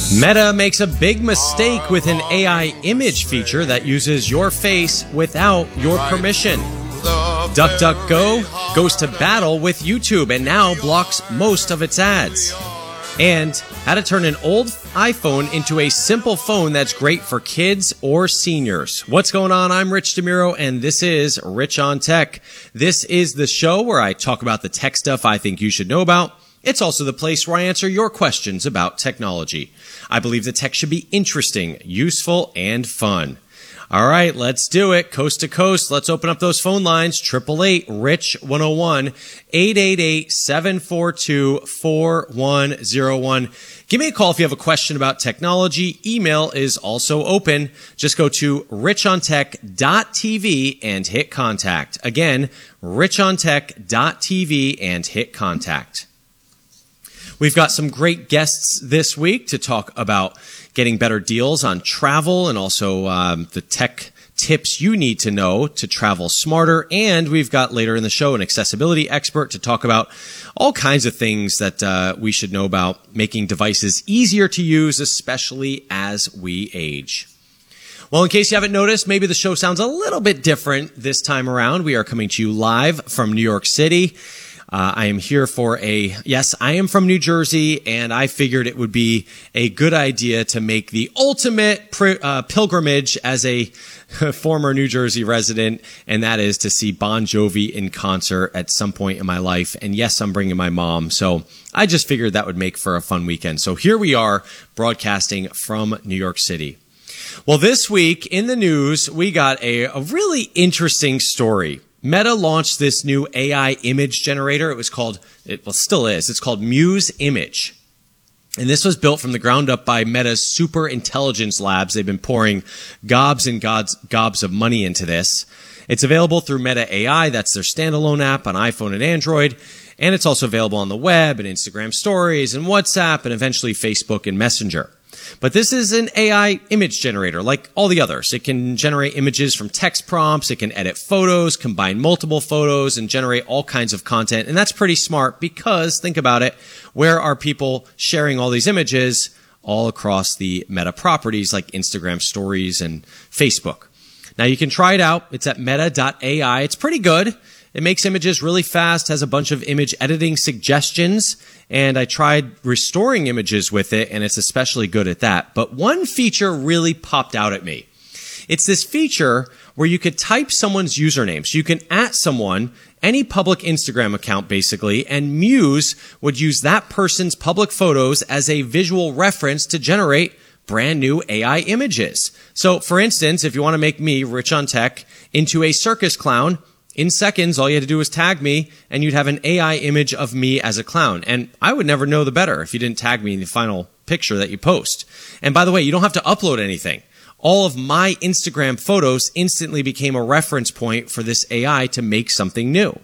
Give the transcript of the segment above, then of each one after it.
Meta makes a big mistake with an AI image feature that uses your face without your permission. DuckDuckGo goes to battle with YouTube and now blocks most of its ads. And how to turn an old iPhone into a simple phone that's great for kids or seniors. What's going on? I'm Rich DeMuro, and this is Rich on Tech. This is the show where I talk about the tech stuff I think you should know about. It's also the place where I answer your questions about technology. I believe that tech should be interesting, useful, and fun. All right, let's do it. Coast to coast. Let's open up those phone lines. 888-RICH-101, 888-742-4101. Give me a call if you have a question about technology. Email is also open. Just go to richontech.tv and hit contact. Again, richontech.tv and hit contact. We've got some great guests this week to talk about getting better deals on travel and also the tech tips you need to know to travel smarter. And we've got later in the show an accessibility expert to talk about all kinds of things that we should know about making devices easier to use, especially as we age. Well, in case you haven't noticed, maybe the show sounds a little bit different this time around. We are coming to you live from New York City. I am here for yes, I am from New Jersey, and I figured it would be a good idea to make the ultimate pilgrimage as a former New Jersey resident, and that is to see Bon Jovi in concert at some point in my life. And yes, I'm bringing my mom, so I just figured that would make for a fun weekend. So here we are broadcasting from New York City. Well, this week in the news, we got a really interesting story. Meta launched this new AI image generator. It's called Muse Image. And this was built from the ground up by Meta's super intelligence labs. They've been pouring gobs and gobs of money into this. It's available through Meta AI. That's their standalone app on iPhone and Android. And it's also available on the web and Instagram Stories and WhatsApp and eventually Facebook and Messenger. But this is an AI image generator like all the others. It can generate images from text prompts. It can edit photos, combine multiple photos, and generate all kinds of content. And that's pretty smart because, think about it, where are people sharing all these images? All across the Meta properties like Instagram Stories and Facebook. Now you can try it out. It's at meta.ai. It's pretty good. It makes images really fast, has a bunch of image editing suggestions, and I tried restoring images with it, and it's especially good at that. But one feature really popped out at me. It's this feature where you could type someone's username. So you can @ someone, any public Instagram account basically, and Muse would use that person's public photos as a visual reference to generate brand new AI images. So for instance, if you want to make me, Rich on Tech, into a circus clown, in seconds, all you had to do was tag me, and you'd have an AI image of me as a clown. And I would never know the better if you didn't tag me in the final picture that you post. And by the way, you don't have to upload anything. All of my Instagram photos instantly became a reference point for this AI to make something new.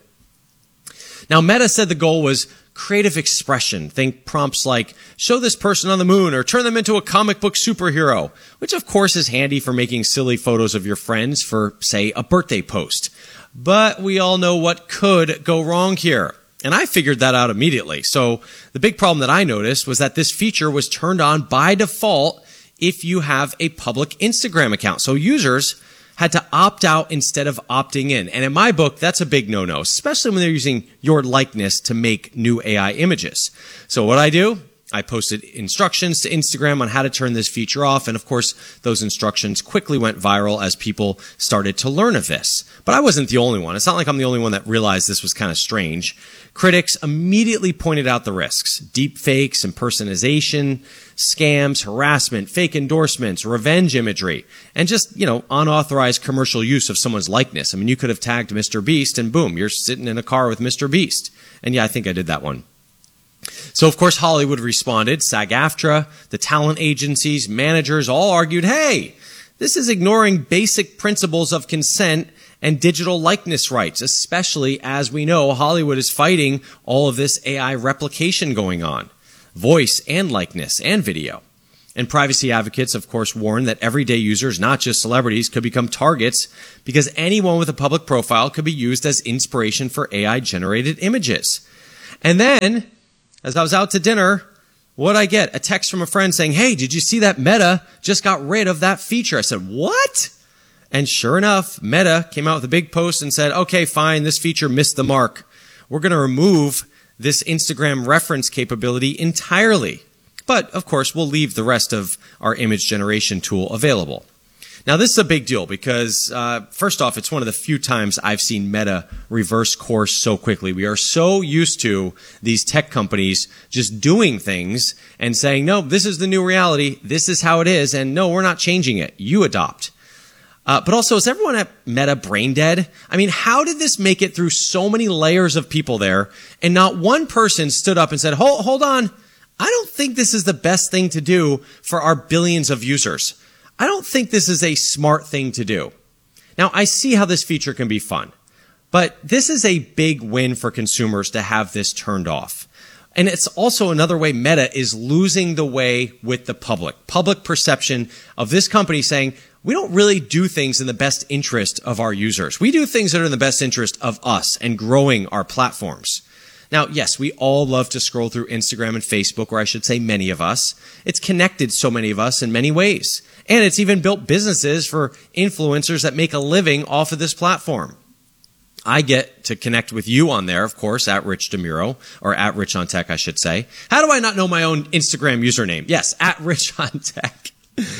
Now, Meta said the goal was creative expression. Think prompts like, show this person on the moon or turn them into a comic book superhero, which of course is handy for making silly photos of your friends for, say, a birthday post. But we all know what could go wrong here. And I figured that out immediately. So the big problem that I noticed was that this feature was turned on by default if you have a public Instagram account. So users had to opt out instead of opting in. And in my book, that's a big no-no, especially when they're using your likeness to make new AI images. So what I do? I posted instructions to Instagram on how to turn this feature off, and of course, those instructions quickly went viral as people started to learn of this. But I wasn't the only one. It's not like I'm the only one that realized this was kind of strange. Critics immediately pointed out the risks: deep fakes, impersonation, scams, harassment, fake endorsements, revenge imagery, and just, unauthorized commercial use of someone's likeness. I mean, you could have tagged Mr. Beast, and boom, you're sitting in a car with Mr. Beast. And yeah, I think I did that one. So, of course, Hollywood responded. SAG-AFTRA, the talent agencies, managers all argued, hey, this is ignoring basic principles of consent and digital likeness rights, especially as we know Hollywood is fighting all of this AI replication going on, voice and likeness and video. And privacy advocates, of course, warn that everyday users, not just celebrities, could become targets because anyone with a public profile could be used as inspiration for AI-generated images. And then, as I was out to dinner What'd I get? A text from a friend saying, hey, did you see that Meta just got rid of that feature? I said, what? And sure enough, Meta came out with a big post and said, okay, fine, this feature missed the mark. We're going to remove this Instagram reference capability entirely. But, of course, we'll leave the rest of our image generation tool available. Now, this is a big deal because, first off, it's one of the few times I've seen Meta reverse course so quickly. We are so used to these tech companies just doing things and saying, no, this is the new reality, this is how it is, and no, we're not changing it. You adopt. But also, is everyone at Meta brain dead? I mean, how did this make it through so many layers of people there, and not one person stood up and said, hold on, I don't think this is the best thing to do for our billions of users. I don't think this is a smart thing to do. Now, I see how this feature can be fun, but this is a big win for consumers to have this turned off. And it's also another way Meta is losing the way with the public perception of this company saying, we don't really do things in the best interest of our users. We do things that are in the best interest of us and growing our platforms. Now, yes, we all love to scroll through Instagram and Facebook, or I should say many of us. It's connected so many of us in many ways. And it's even built businesses for influencers that make a living off of this platform. I get to connect with you on there, of course, at Rich DeMuro, or at Rich on Tech, I should say. How do I not know my own Instagram username? Yes, at Rich on Tech.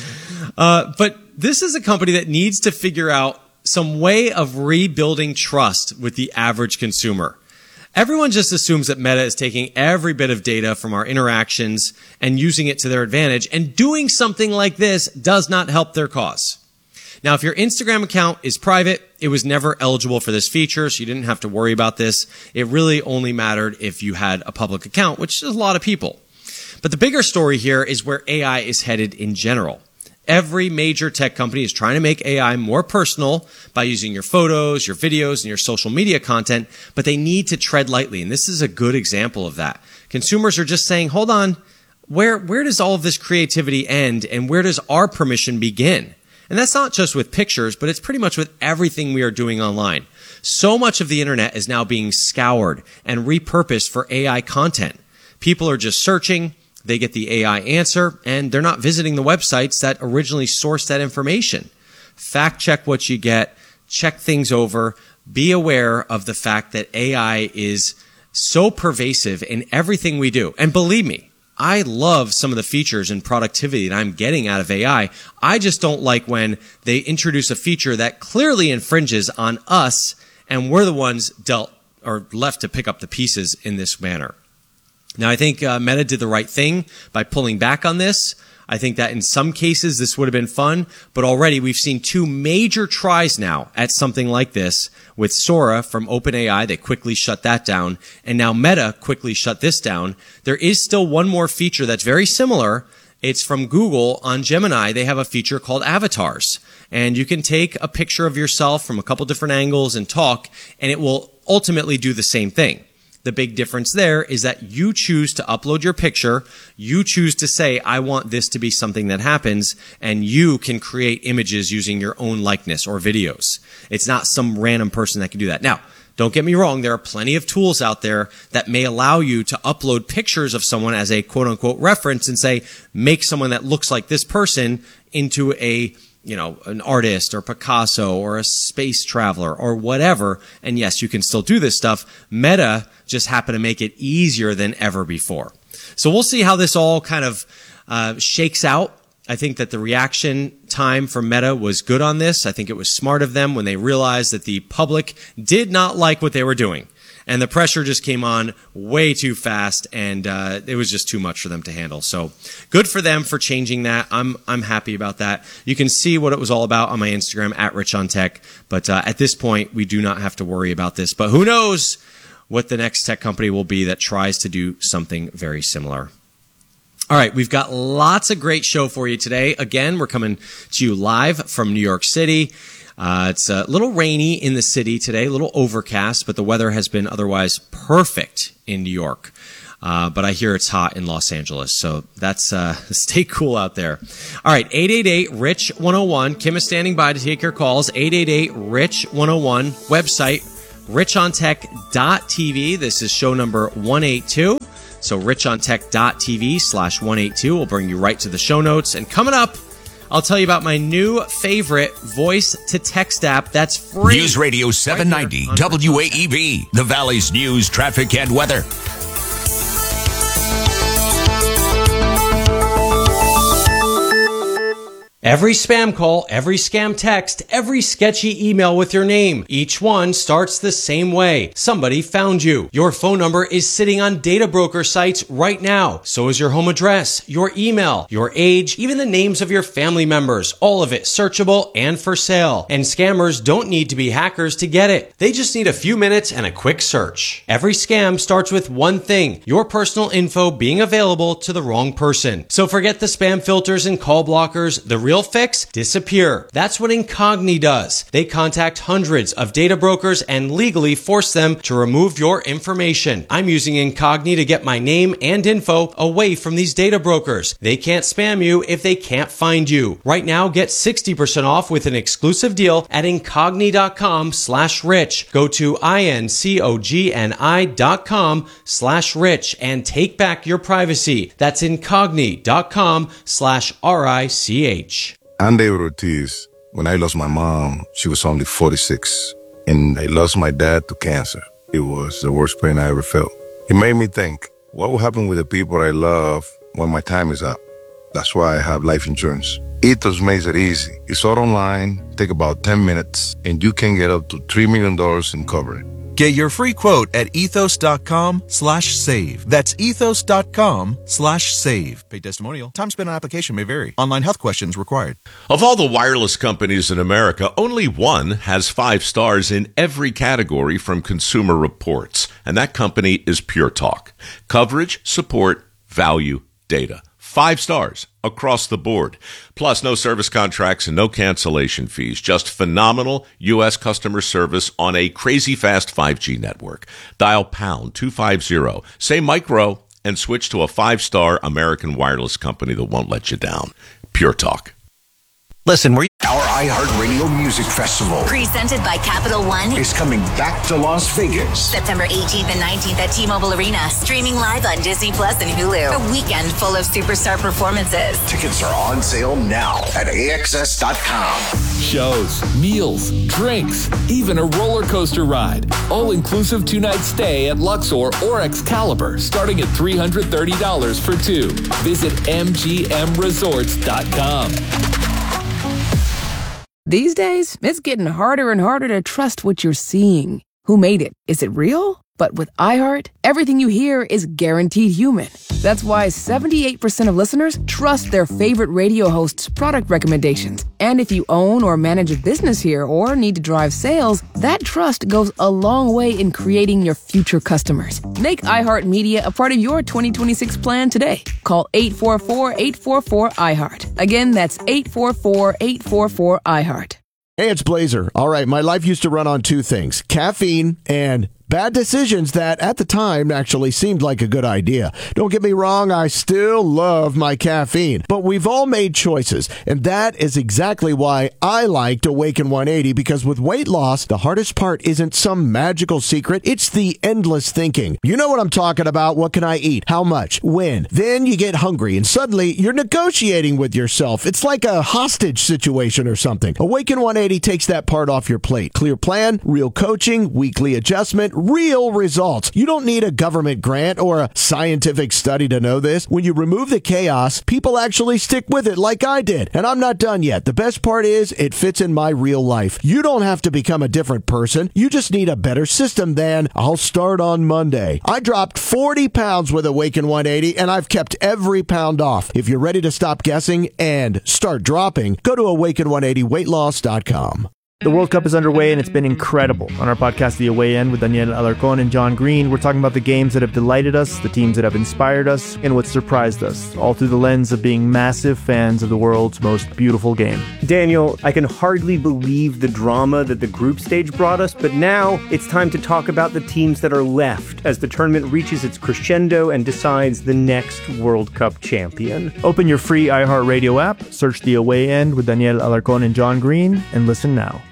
But this is a company that needs to figure out some way of rebuilding trust with the average consumer. Everyone just assumes that Meta is taking every bit of data from our interactions and using it to their advantage, and doing something like this does not help their cause. Now, if your Instagram account is private, it was never eligible for this feature, so you didn't have to worry about this. It really only mattered if you had a public account, which is a lot of people. But the bigger story here is where AI is headed in general. Every major tech company is trying to make AI more personal by using your photos, your videos, and your social media content, but they need to tread lightly, and this is a good example of that. Consumers are just saying, hold on, where does all of this creativity end, and where does our permission begin? And that's not just with pictures, but it's pretty much with everything we are doing online. So much of the internet is now being scoured and repurposed for AI content. People are just searching, they get the AI answer, and they're not visiting the websites that originally sourced that information. Fact check what you get, check things over, be aware of the fact that AI is so pervasive in everything we do. And believe me, I love some of the features and productivity that I'm getting out of AI. I just don't like when they introduce a feature that clearly infringes on us, and we're the ones dealt or left to pick up the pieces in this manner. Now, I think Meta did the right thing by pulling back on this. I think that in some cases this would have been fun, but already we've seen two major tries now at something like this with Sora from OpenAI. They quickly shut that down, and now Meta quickly shut this down. There is still one more feature that's very similar. It's from Google on Gemini. They have a feature called avatars, and you can take a picture of yourself from a couple different angles and talk, and it will ultimately do the same thing. The big difference there is that you choose to upload your picture, you choose to say, I want this to be something that happens, and you can create images using your own likeness or videos. It's not some random person that can do that. Now, don't get me wrong, there are plenty of tools out there that may allow you to upload pictures of someone as a quote-unquote reference and say, make someone that looks like this person into an artist or Picasso or a space traveler or whatever. And yes, you can still do this stuff. Meta just happened to make it easier than ever before. So we'll see how this all kind of shakes out. I think that the reaction time for Meta was good on this. I think it was smart of them when they realized that the public did not like what they were doing. And the pressure just came on way too fast, and it was just too much for them to handle. So good for them for changing that. I'm happy about that. You can see what it was all about on my Instagram, at RichOnTech. But at this point, we do not have to worry about this. But who knows what the next tech company will be that tries to do something very similar. All right, we've got lots of great show for you today. Again, we're coming to you live from New York City. It's a little rainy in the city today, a little overcast, but the weather has been otherwise perfect in New York. But I hear it's hot in Los Angeles, so that's stay cool out there. All right, 888-RICH-101. Kim is standing by to take your calls. 888-RICH-101. Website, richontech.tv. This is show number 182. So richontech.tv/182 will bring you right to the show notes. And coming up, I'll tell you about my new favorite voice-to-text app that's free. News Radio 790 WAEB, the Valley's news, traffic, and weather. Every spam call, every scam text, every sketchy email with your name. Each one starts the same way. Somebody found you. Your phone number is sitting on data broker sites right now. So is your home address, your email, your age, even the names of your family members. All of it searchable and for sale. And scammers don't need to be hackers to get it. They just need a few minutes and a quick search. Every scam starts with one thing: your personal info being available to the wrong person. So forget the spam filters and call blockers. The real fix? Disappear. That's what Incogni does. They contact hundreds of data brokers and legally force them to remove your information. I'm using Incogni to get my name and info away from these data brokers. They can't spam you if they can't find you. Right now, get 60% off with an exclusive deal at Incogni.com/rich. Go to INCOGNI.com/rich and take back your privacy. That's Incogni.com/RICH. I'm David Ortiz. When I lost my mom, she was only 46, and I lost my dad to cancer. It was the worst pain I ever felt. It made me think, what will happen with the people I love when my time is up? That's why I have life insurance. Ethos makes it easy. It's all online, take about 10 minutes, and you can get up to $3 million in coverage. Get your free quote at ethos.com/save. That's ethos.com/save. Paid testimonial. Time spent on application may vary. Online health questions required. Of all the wireless companies in America, only one has 5 stars in every category from Consumer Reports, and that company is Pure Talk. Coverage, support, value, data. 5 stars across the board. Plus, no service contracts and no cancellation fees. Just phenomenal U.S. customer service on a crazy fast 5G network. Dial pound 250, say micro, and switch to a 5-star American wireless company that won't let you down. Pure Talk. Listen, our iHeartRadio Music Festival, presented by Capital One, is coming back to Las Vegas. September 18th and 19th at T-Mobile Arena. Streaming live on Disney Plus and Hulu. A weekend full of superstar performances. Tickets are on sale now at AXS.com. Shows, meals, drinks, even a roller coaster ride. All-inclusive 2-night stay at Luxor or Excalibur, starting at $330 for 2. Visit MGMResorts.com. These days, it's getting harder and harder to trust what you're seeing. Who made it? Is it real? But with iHeart, everything you hear is guaranteed human. That's why 78% of listeners trust their favorite radio hosts' product recommendations. And if you own or manage a business here or need to drive sales, that trust goes a long way in creating your future customers. Make iHeartMedia a part of your 2026 plan today. Call 844-844-iHeart. Again, that's 844-844-iHeart. Hey, it's Blazer. All right, my life used to run on 2 things: caffeine and bad decisions that at the time actually seemed like a good idea. Don't get me wrong, I still love my caffeine, but we've all made choices, and that is exactly why I liked Awaken 180, because with weight loss, the hardest part isn't some magical secret, it's the endless thinking. You know what I'm talking about. What can I eat? How much? When? Then you get hungry, and suddenly you're negotiating with yourself. It's like a hostage situation or something. Awaken 180 takes that part off your plate. Clear plan, real coaching, weekly adjustment, real results. You don't need a government grant or a scientific study to know this. When you remove the chaos, people actually stick with it like I did. And I'm not done yet. The best part is it fits in my real life. You don't have to become a different person. You just need a better system than I'll start on Monday. I dropped 40 pounds with Awaken 180 and I've kept every pound off. If you're ready to stop guessing and start dropping, go to awaken180weightloss.com. The World Cup is underway, and it's been incredible. On our podcast, The Away End, with Daniel Alarcón and John Green, we're talking about the games that have delighted us, the teams that have inspired us, and what surprised us, all through the lens of being massive fans of the world's most beautiful game. Daniel, I can hardly believe the drama that the group stage brought us, but now it's time to talk about the teams that are left as the tournament reaches its crescendo and decides the next World Cup champion. Open your free iHeartRadio app, search The Away End with Daniel Alarcón and John Green, and listen now.